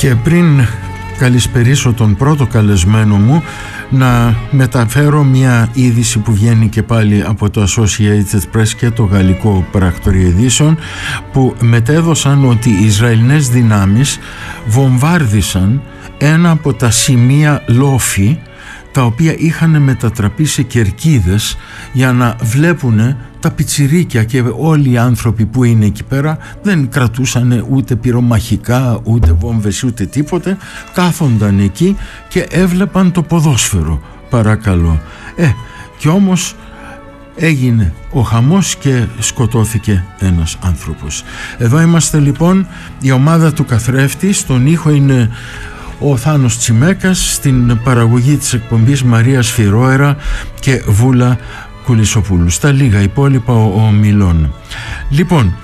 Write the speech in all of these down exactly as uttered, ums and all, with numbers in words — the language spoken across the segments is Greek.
Και πριν καλησπερίσω τον πρώτο καλεσμένο μου, να μεταφέρω μια είδηση που βγαίνει και πάλι από το Associated Press και το γαλλικό πράκτορι ειδήσεων, που μετέδωσαν ότι οι Ισραηλινές δυνάμεις βομβάρδισαν ένα από τα σημεία Λόφι, τα οποία είχαν μετατραπεί σε κερκίδες για να βλέπουν τα πιτσιρίκια, και όλοι οι άνθρωποι που είναι εκεί πέρα δεν κρατούσαν ούτε πυρομαχικά, ούτε βόμβες, ούτε τίποτε, κάθονταν εκεί και έβλεπαν το ποδόσφαιρο, παρακαλώ. Ε, και όμως έγινε ο χαμός και σκοτώθηκε ένας άνθρωπος. Εδώ είμαστε λοιπόν, η ομάδα του καθρέφτη. Στον ήχο είναι ο Θάνος Τσιμέκας, στην παραγωγή της εκπομπής Μαρία Σφυρόερα και Βούλα Κουλισοπούλου. Στα λίγα υπόλοιπα ο, ο Μιλών. Λοιπόν,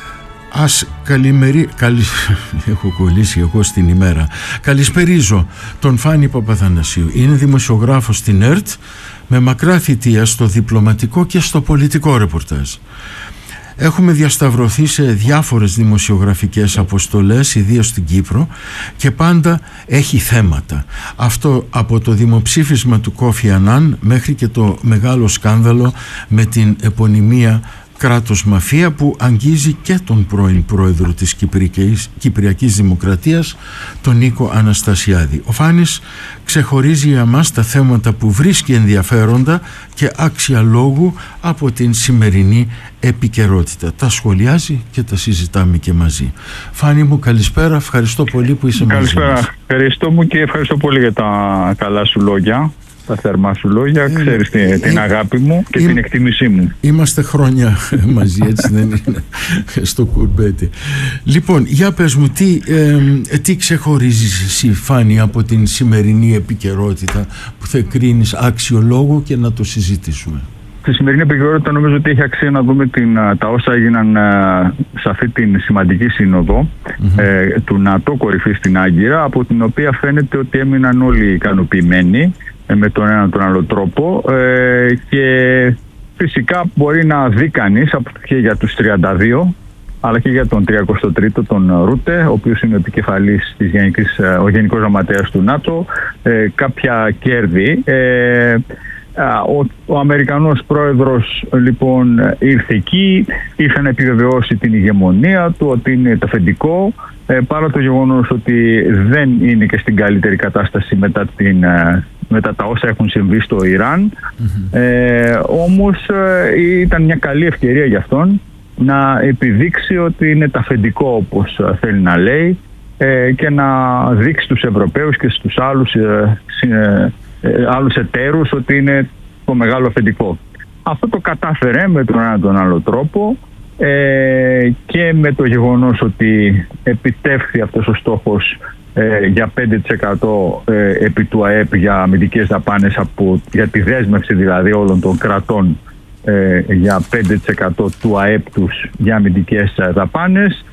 ας καλημερί... Καλη... έχω κολλήσει εγώ στην ημέρα. Καλησπερίζω τον Φάνη Παπαθανασίου. Είναι δημοσιογράφος στην ΕΡΤ με μακρά θητεία στο διπλωματικό και στο πολιτικό ρεπορτάζ. Έχουμε διασταυρωθεί σε διάφορες δημοσιογραφικές αποστολές, ιδίως στην Κύπρο, και πάντα έχει θέματα. Αυτό από το δημοψήφισμα του Κόφι Ανάν μέχρι και το μεγάλο σκάνδαλο με την επωνυμία κράτος μαφία που αγγίζει και τον πρώην πρόεδρο της Κυπριακής, Κυπριακής Δημοκρατίας, τον Νίκο Αναστασιάδη. Ο Φάνης ξεχωρίζει για μας τα θέματα που βρίσκει ενδιαφέροντα και άξια λόγου από την σημερινή επικαιρότητα. Τα σχολιάζει και τα συζητάμε και μαζί. Φάνη μου, καλησπέρα, ευχαριστώ πολύ που είσαι μαζί μας. Καλησπέρα, ευχαριστώ μου και ευχαριστώ πολύ για τα καλά σου λόγια. Τα θερμά σου λόγια, ε, ξέρεις την, ε, την αγάπη μου και ε, την εκτίμησή μου. Είμαστε χρόνια μαζί, έτσι δεν είναι, στο κουρμπέτι. Λοιπόν, για πες μου, τι, ε, τι ξεχωρίζεις εσύ, Φάνη, από την σημερινή επικαιρότητα που θα κρίνεις άξιο λόγο και να το συζητήσουμε? Στη σημερινή επικαιρότητα νομίζω ότι έχει αξία να δούμε την, τα όσα έγιναν σε αυτή την σημαντική σύνοδο mm-hmm. ε, του ΝΑΤΟ κορυφή στην Άγκυρα, από την οποία φαίνεται ότι έμειναν όλοι ικανοποιημένοι με τον ένα τον άλλο τρόπο, ε, και φυσικά μπορεί να δει κανείς και για τους τριάντα δύο αλλά και για τον τριακοστό τρίτο τον Ρούτε, ο οποίος είναι ο επικεφαλής της Γενικής, ο Γενικός Γραμματέας του ΝΑΤΟ, ε, κάποια κέρδη. Ε, ο, ο Αμερικανός πρόεδρος λοιπόν ήρθε εκεί, ήρθε να επιβεβαιώσει την ηγεμονία του, ότι είναι το αφεντικό, ε, παρά το γεγονός ότι δεν είναι και στην καλύτερη κατάσταση μετά την μετά τα όσα έχουν συμβεί στο Ιράν. Mm-hmm. Ε, όμως ε, ήταν μια καλή ευκαιρία για αυτόν να επιδείξει ότι είναι ταφεντικό, όπως θέλει να λέει, ε, και να δείξει στους Ευρωπαίους και στους άλλους, ε, ε, ε, άλλους εταίρους ότι είναι το μεγάλο αφεντικό. Αυτό το κατάφερε με τον ένα τον άλλο τρόπο, ε, και με το γεγονός ότι επιτεύχθη αυτός ο στόχος Ε, για πέντε τοις εκατό ε, επί του ΑΕΠ για αμυντικές δαπάνες, από, για τη δέσμευση δηλαδή όλων των κρατών ε, για πέντε τοις εκατό του ΑΕΠ τους για αμυντικές δαπάνες.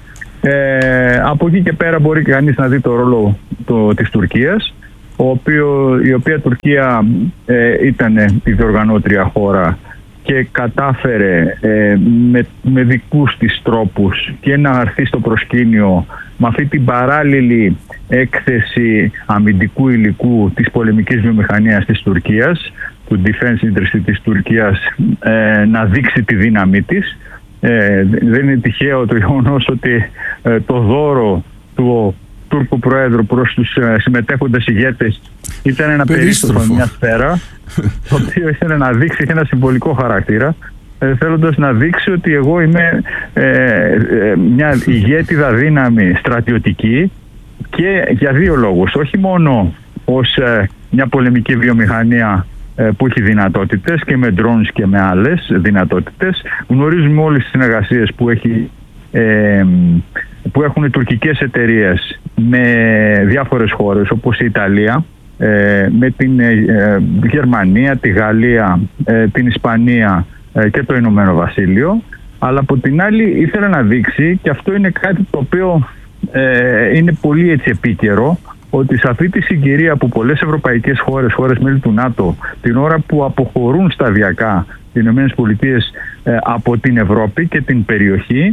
Ε, από εκεί και πέρα μπορεί και κανείς να δει το ρόλο το, της Τουρκίας, ο οποίο, η οποία Τουρκία ε, ήταν η διοργανώτρια χώρα και κατάφερε ε, με, με δικούς της τρόπους και να έρθει στο προσκήνιο με αυτή την παράλληλη έκθεση αμυντικού υλικού της πολεμικής βιομηχανίας της Τουρκίας, του Defense Industry της Τουρκίας, ε, να δείξει τη δύναμή της. Ε, δεν είναι τυχαίο το γεγονός ότι ε, το δώρο του Τούρκου Προέδρου προς τους ε, συμμετέχοντες ηγέτες ήταν ένα περίστροφο, μια σφαίρα, το οποίο ήθελε να δείξει και ένα συμβολικό χαρακτήρα, ε, θέλοντας να δείξει ότι εγώ είμαι ε, ε, μια ηγέτιδα δύναμη στρατιωτική, και για δύο λόγους. Όχι μόνο ως ε, μια πολεμική βιομηχανία ε, που έχει δυνατότητες και με drones και με άλλες δυνατότητες. Γνωρίζουμε όλες τις συνεργασίες που, έχει, ε, που έχουν οι τουρκικές εταιρείες με διάφορες χώρες, όπως η Ιταλία, ε, με την ε, Γερμανία, τη Γαλλία, ε, την Ισπανία ε, και το Ηνωμένο Βασίλειο. Αλλά από την άλλη ήθελε να δείξει, και αυτό είναι κάτι το οποίο ε, είναι πολύ έτσι επίκαιρο, ότι σε αυτή τη συγκυρία που πολλές ευρωπαϊκές χώρες, χώρες μέλη του ΝΑΤΟ, την ώρα που αποχωρούν σταδιακά οι ΗΠΑ ε, από την Ευρώπη και την περιοχή,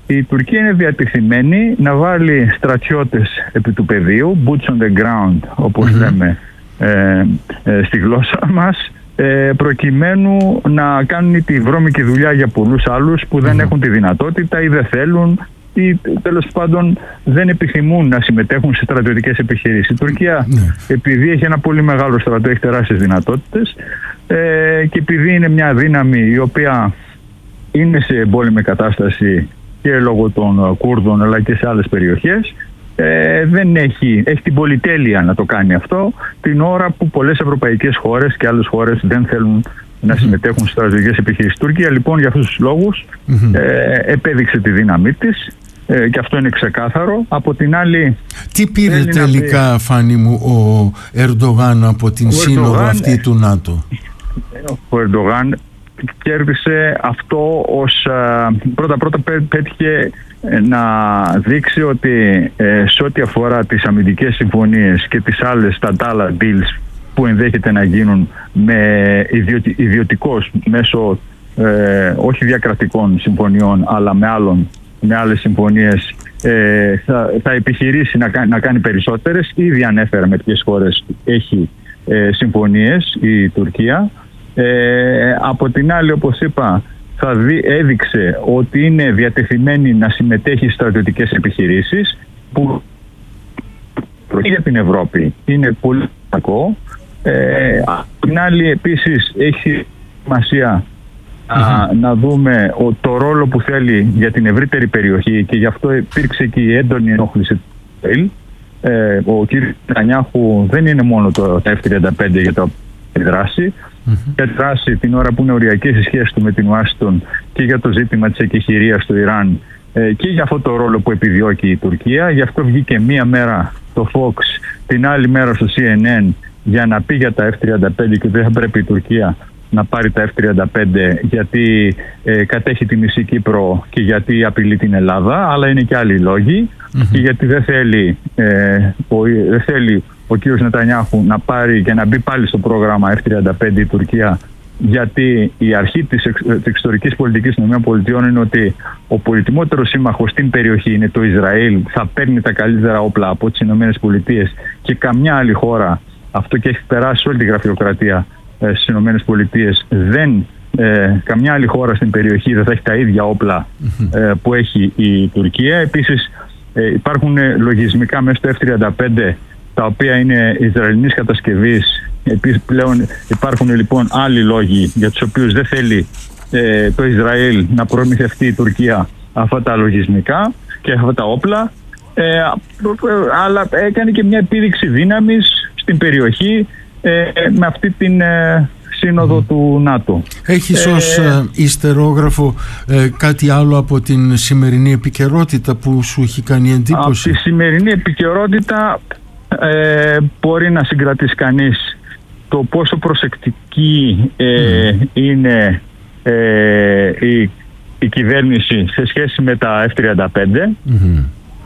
η Τουρκία είναι διατεθειμένη να βάλει στρατιώτες επί του πεδίου, boots on the ground όπως mm-hmm. λέμε ε, ε, στη γλώσσα μας, ε, προκειμένου να κάνουν τη βρώμικη δουλειά για πολλούς άλλους που δεν mm-hmm. έχουν τη δυνατότητα ή δεν θέλουν ή τέλος πάντων δεν επιθυμούν να συμμετέχουν σε στρατιωτικές επιχειρήσεις. Η Τουρκία mm-hmm. επειδή έχει ένα πολύ μεγάλο στρατό, έχει τεράστιες δυνατότητες ε, και επειδή είναι μια δύναμη η οποία είναι σε εμπόλεμη κατάσταση και λόγω των Κούρδων αλλά και σε άλλες περιοχές, ε, δεν έχει, έχει την πολυτέλεια να το κάνει αυτό την ώρα που πολλές ευρωπαϊκές χώρες και άλλες χώρες δεν θέλουν mm-hmm. να συμμετέχουν στις στρατιωτικές επιχειρήσεις. Η Τουρκία λοιπόν για αυτούς τους λόγους mm-hmm. ε, επέδειξε τη δύναμή της ε, και αυτό είναι ξεκάθαρο. Από την άλλη... Τι πήρε τελικά πει... Φάνη μου ο Ερντογάν από την ο σύνοδο Ερντογάν, αυτή του ΝΑΤΟ? Ο Ερντογάν κέρδισε αυτό ως πρώτα πρώτα πέτυχε να δείξει ότι ε, σε ό,τι αφορά τις αμυντικές συμφωνίες και τις άλλες τα άλλα deals που ενδέχεται να γίνουν με ιδιωτι, ιδιωτικός μέσω ε, όχι διακρατικών συμφωνιών αλλά με, άλλων, με άλλες συμφωνίες ε, θα, θα επιχειρήσει να, να κάνει περισσότερες. Ήδη ανέφερα με ποιες χώρες έχει ε, συμφωνίες η Τουρκία. Ε, από την άλλη, όπως είπα, θα δει, έδειξε ότι είναι διατεθειμένη να συμμετέχει στις στρατιωτικές επιχειρήσεις που για την Ευρώπη είναι πολύ κακό. Ε, από την άλλη επίσης έχει σημασία mm-hmm. να δούμε ο, το ρόλο που θέλει για την ευρύτερη περιοχή και γι' αυτό υπήρξε και η έντονη ενόχληση του Ισραήλ. Ε, ο κ. Νετανιάχου δεν είναι μόνο το εφ τριάντα πέντε για το δράση mm-hmm. για τη δράση την ώρα που είναι οριακές οι σχέσεις του με την Ουάσιγκτον και για το ζήτημα της εκεχηρίας στο Ιράν ε, και για αυτό το ρόλο που επιδιώκει η Τουρκία. Γι' αυτό βγήκε μία μέρα το Fox, την άλλη μέρα στο σι εν εν για να πει για τα εφ τριάντα πέντε και δεν θα πρέπει η Τουρκία να πάρει τα εφ τριάντα πέντε γιατί ε, κατέχει τη μισή Κύπρο και γιατί απειλεί την Ελλάδα, αλλά είναι και άλλοι λόγοι mm-hmm. και γιατί δεν θέλει, ε, ο, δεν θέλει ο κύριος Νετανιάχου να πάρει και να μπει πάλι στο πρόγραμμα εφ τριάντα πέντε η Τουρκία, γιατί η αρχή της, εξ, της εξωτερικής πολιτικής των ΗΠΑ είναι ότι ο πολυτιμότερος σύμμαχος στην περιοχή είναι το Ισραήλ, θα παίρνει τα καλύτερα όπλα από τις ΗΠΑ και καμιά άλλη χώρα, αυτό και έχει περάσει όλη τη γραφειοκρατία ε, στις ΗΠΑ, δεν, ε, καμιά άλλη χώρα στην περιοχή δεν θα έχει τα ίδια όπλα ε, που έχει η Τουρκία. Επίσης ε, υπάρχουν λογισμικά μέσα στο εφ τριάντα πέντε τα οποία είναι Ισραηλινής κατασκευής. Επίσης πλέον υπάρχουν λοιπόν άλλοι λόγοι για τους οποίους δεν θέλει ε, το Ισραήλ να προμηθευτεί η Τουρκία αυτά τα λογισμικά και αυτά τα όπλα, ε, αλλά έκανε και μια επίδειξη δύναμης στην περιοχή ε, με αυτή την ε, σύνοδο mm. του ΝΑΤΟ. Έχεις ε, ως ε, ιστερόγραφο ε, κάτι άλλο από την σημερινή επικαιρότητα που σου έχει κάνει εντύπωση? Από τη σημερινή επικαιρότητα ε, μπορεί να συγκρατήσει κανείς το πόσο προσεκτική ε, mm. είναι ε, η, η κυβέρνηση σε σχέση με τα εφ τριάντα πέντε mm-hmm.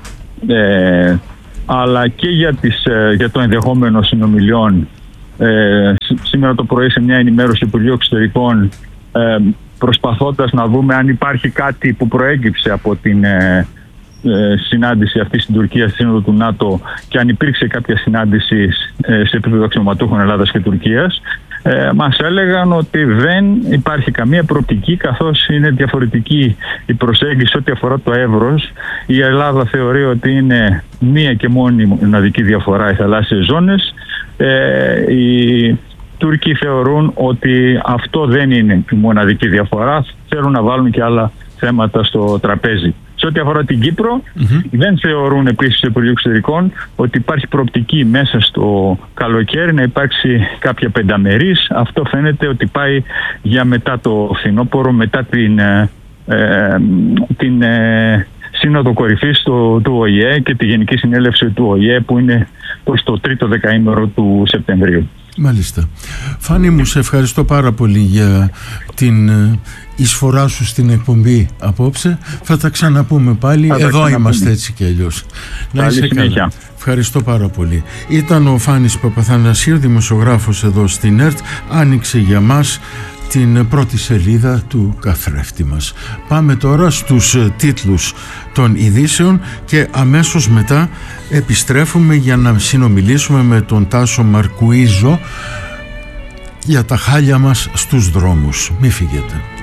ε, αλλά και για, τις, ε, για το ενδεχόμενο συνομιλιών. Ε, σήμερα το πρωί σε μια ενημέρωση του Υπουργείου Εξωτερικών ε, προσπαθώντας να δούμε αν υπάρχει κάτι που προέκυψε από την ε, ε, συνάντηση αυτή στην Τουρκία στη Σύνοδο του ΝΑΤΟ και αν υπήρξε κάποια συνάντηση ε, σε επίπεδο αξιωματούχων Ελλάδας και Τουρκίας, ε, μας έλεγαν ότι δεν υπάρχει καμία προοπτική, καθώς είναι διαφορετική η προσέγγιση ό,τι αφορά το εύρος. Η Ελλάδα θεωρεί ότι είναι μία και μόνη μοναδική διαφορά οι θαλάσσιες ζώνες. Ε, οι Τούρκοι θεωρούν ότι αυτό δεν είναι η μοναδική διαφορά, θέλουν να βάλουν και άλλα θέματα στο τραπέζι. Σε ό,τι αφορά την Κύπρο, mm-hmm. δεν θεωρούν επίσης στο Υπουργείο Εξωτερικών ότι υπάρχει προοπτική μέσα στο καλοκαίρι να υπάρξει κάποια πενταμερής. Αυτό φαίνεται ότι πάει για μετά το φθινόπωρο, μετά την, ε, ε, την ε, Σύνοδο Κορυφής του, του Ο Η Ε και τη Γενική Συνέλευση του Ο Η Ε που είναι προς το τρίτο δεκαήμερο του Σεπτεμβρίου. Μάλιστα. Φάνη μου, σε ευχαριστώ πάρα πολύ για την εισφορά σου στην εκπομπή απόψε. Θα τα ξαναπούμε πάλι. Θα Εδώ είμαστε έτσι και αλλιώς. Να είσαι καλά. Ευχαριστώ πάρα πολύ. Ήταν ο Φάνης Παπαθανασίου, δημοσιογράφος εδώ στην ΕΡΤ. Άνοιξε για μας την πρώτη σελίδα του καθρέφτη μας. Πάμε τώρα στους τίτλους των ειδήσεων και αμέσως μετά επιστρέφουμε για να συνομιλήσουμε με τον Τάσο Μαρκουίζο για τα χάλια μας στους δρόμους. Μη φύγετε.